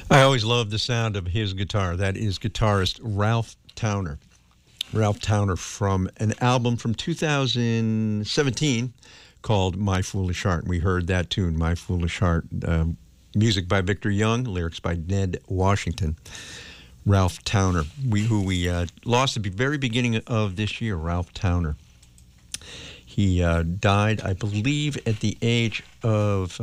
I always love the sound of his guitar. That is guitarist Ralph Towner. Ralph Towner from an album from 2017 called My Foolish Heart. We heard that tune, My Foolish Heart. Music by Victor Young, lyrics by Ned Washington. Ralph Towner, who we lost at the very beginning of this year, Ralph Towner. He died, I believe, at the age of,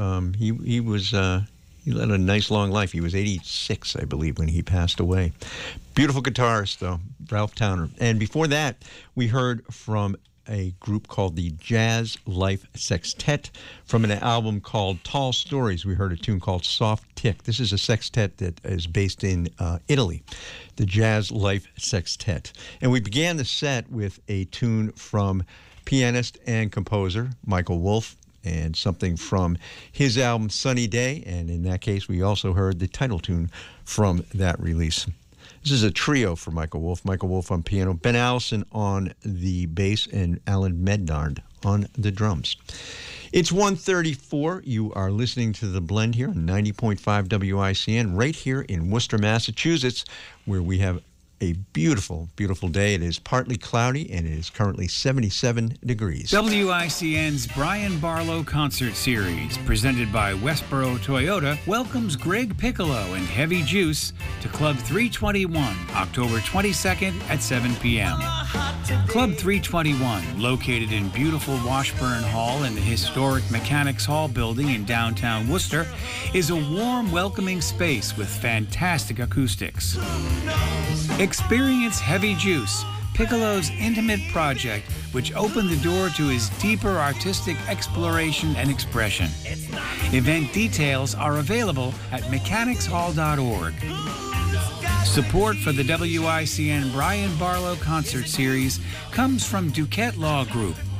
he led a nice long life. He was 86, I believe, when he passed away. Beautiful guitarist, though, Ralph Towner. And before that, we heard from a group called the Jazz Life Sextet from an album called Tall Stories. We heard a tune called Soft Tick. This is a sextet that is based in Italy, the Jazz Life Sextet. And we began the set with a tune from pianist and composer Michael Wolff, and something from his album Sunny Day, and in that case we also heard the title tune from that release. This is a trio for Michael Wolff. Michael Wolff on piano, Ben Allison on the bass, and Alan Mednard on the drums. It's 1:34. You are listening to The Blend here on 90.5 WICN right here in Worcester, Massachusetts, where we have a beautiful, beautiful day. It is partly cloudy, and it is currently 77 degrees. WICN's Brian Barlow Concert Series, presented by Westboro Toyota, welcomes Greg Piccolo and Heavy Juice to Club 321, October 22nd at 7 p.m. Club 321, located in beautiful Washburn Hall in the historic Mechanics Hall building in downtown Worcester, is a warm, welcoming space with fantastic acoustics. Experience Heavy Juice, Piccolo's intimate project, which opened the door to his deeper artistic exploration and expression. Event details are available at mechanicshall.org. Support for the WICN Brian Barlow Concert Series comes from Duquette Law Group,